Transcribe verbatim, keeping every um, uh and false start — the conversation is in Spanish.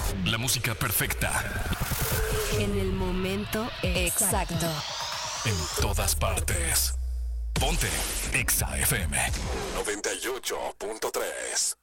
La música perfecta. En el momento exacto. exacto. En todas partes. Ponte Exa F M noventa y ocho punto tres.